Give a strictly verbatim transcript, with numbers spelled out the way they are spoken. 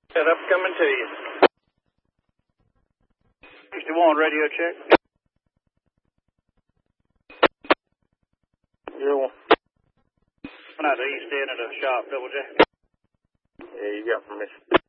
Set up, coming to you. sixty-one, radio check. Zero one. Went out to the east end of the shop, double check. Yeah, you got permission.